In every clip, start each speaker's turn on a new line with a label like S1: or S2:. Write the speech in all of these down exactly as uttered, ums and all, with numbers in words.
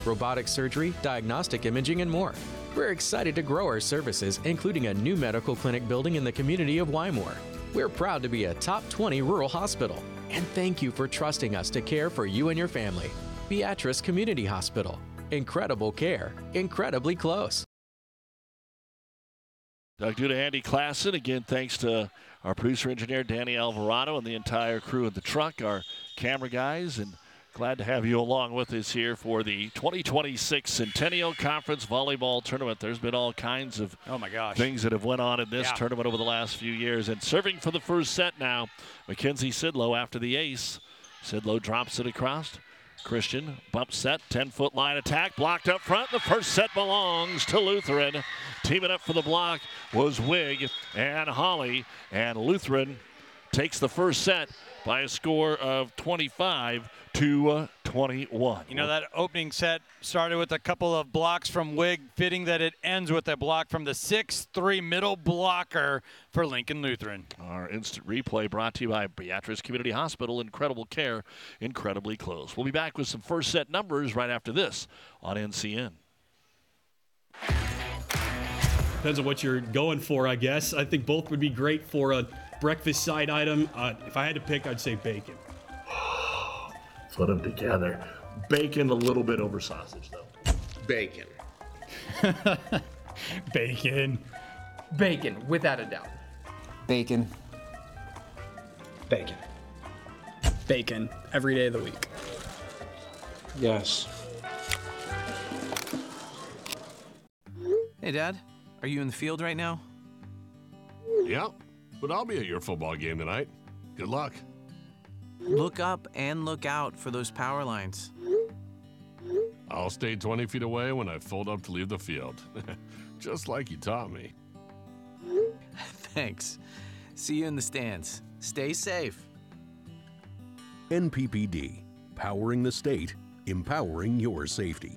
S1: robotic surgery, diagnostic imaging, and more. We're excited to grow our services, including a new medical clinic building in the community of Wymore. We're proud to be a top twenty rural hospital. And thank you for trusting us to care for you and your family. Beatrice Community Hospital. Incredible care, incredibly close.
S2: Doug Duda, Andy Klassen, again, thanks to our producer engineer, Danny Alvarado, and the entire crew in the truck, our camera guys, and glad to have you along with us here for the twenty twenty-six Centennial Conference Volleyball Tournament. There's been all kinds of
S3: oh my gosh.
S2: things that have went on in this
S3: yeah.
S2: tournament over the last few years. And serving for the first set now, Mackenzie Sidlow after the ace. Sidlow drops it across. Christian, bump set, ten-foot line attack, blocked up front. The first set belongs to Lutheran. Teaming up for the block was Wig and Holly, and Lutheran takes the first set by a score of twenty-five to twenty-one.
S3: You know, that opening set started with a couple of blocks from Wig, fitting that it ends with a block from the six three middle blocker for Lincoln Lutheran.
S2: Our instant replay brought to you by Beatrice Community Hospital. Incredible care, incredibly close. We'll be back with some first set numbers right after this on N C N.
S4: Depends on what you're going for, I guess. I think both would be great for a breakfast side item. Uh, if I had to pick, I'd say bacon.
S5: Put them together. Bacon a little bit over sausage, though.
S6: Bacon.
S4: Bacon.
S7: Bacon, without a doubt.
S8: Bacon.
S9: Bacon. Bacon, every day of the week.
S8: Yes.
S10: Hey, Dad. Are you in the field right now?
S11: Yeah, but I'll be at your football game tonight. Good luck.
S10: Look up and look out for those power lines.
S11: I'll stay twenty feet away when I fold up to leave the field. Just like you taught me.
S10: Thanks. See you in the stands. Stay safe.
S12: N P P D. Powering the state. Empowering your safety.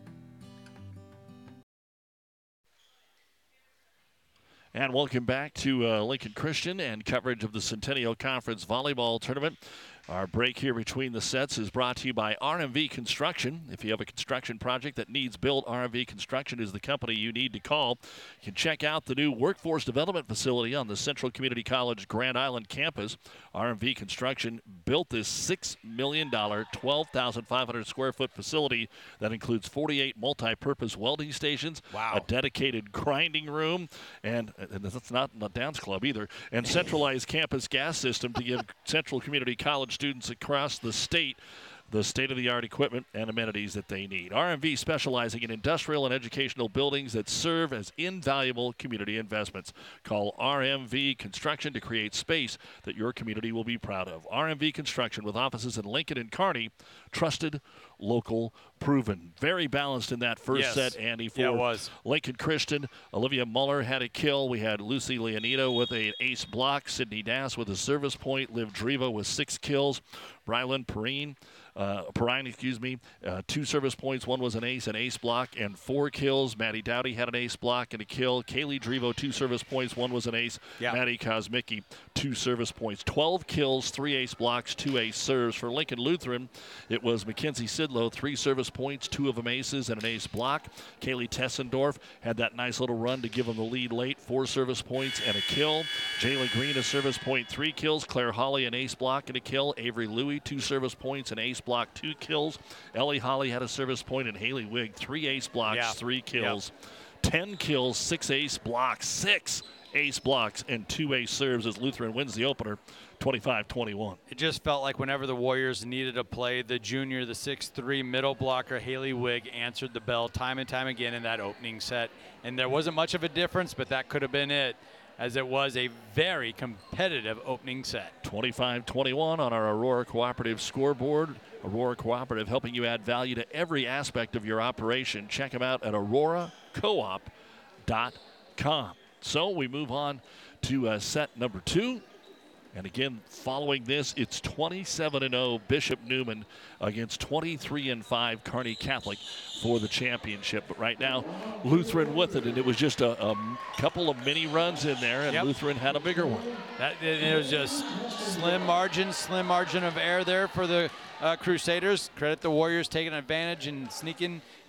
S2: And welcome back to uh, Lincoln Christian and coverage of the Centennial Conference Volleyball Tournament. Our break here between the sets is brought to you by R M V Construction. If you have a construction project that needs built, R M V Construction is the company you need to call. You can check out the new workforce development facility on the Central Community College Grand Island campus. R M V Construction built this six million dollars, twelve thousand five hundred square foot facility that includes forty-eight multi-purpose welding stations,
S3: wow.
S2: a dedicated grinding room, and, and that's not a dance club either, and centralized campus gas system to give Central Community College students across the state the state-of-the-art equipment and amenities that they need. R M V specializing in industrial and educational buildings that serve as invaluable community investments. Call R M V Construction to create space that your community will be proud of. R M V Construction with offices in Lincoln and Kearney. Trusted, local, proven. Very balanced in that first
S3: yes.
S2: set, Andy, for
S3: yeah, it was.
S2: Lincoln Christian. Olivia Muller had a kill. We had Lucy Leonito with an ace block. Sydney Dass with a service point. Liv Driva with six kills. Brylan Perrine, uh, Perrine, excuse me, uh, two service points. One was an ace, an ace block, and four kills. Maddie Dowdy had an ace block and a kill. Kaylee Drivo, two service points. One was an ace.
S3: Yeah.
S2: Maddie Kosmicki, two service points. twelve kills, three ace blocks, two ace serves. For Lincoln Lutheran, it was Mackenzie Sidlow, three service points, two of them aces and an ace block. Kaylee Tessendorf had that nice little run to give them the lead late, four service points and a kill. Jayla Green, a service point, three kills. Claire Holly, an ace block and a kill. Avery Louie, two service points, an ace block, two kills. Ellie Holly had a service point, and Haley Wigg, three ace blocks,
S3: yeah.
S2: three kills.
S3: Yeah.
S2: ten kills, six ace blocks, six ace blocks, and two ace serves as Lutheran wins the opener twenty-five twenty-one.
S3: It just felt like whenever the Warriors needed a play, the junior, the six three middle blocker, Haley Wigg, answered the bell time and time again in that opening set. And there wasn't much of a difference, but that could have been it, as it was a very competitive opening set.
S2: twenty-five twenty-one on our Aurora Cooperative scoreboard. Aurora Cooperative helping you add value to every aspect of your operation. Check them out at aurora coop dot com. So we move on to uh, set number two. And again, following this, it's twenty-seven and oh Bishop Neumann against twenty-three and five Kearney Catholic for the championship. But right now, Lutheran with it, and it was just a, a couple of mini runs in there, and
S3: yep.
S2: Lutheran had a bigger one.
S3: That, it, it was just slim margin, slim margin of error there for the uh, Crusaders. Credit the Warriors taking advantage and sneaking